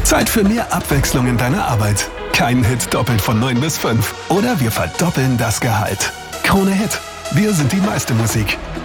Zeit für mehr Abwechslung in deiner Arbeit. Kein Hit doppelt von 9 bis 5. Oder wir verdoppeln das Gehalt. Krone Hit. Wir sind die meiste Musik.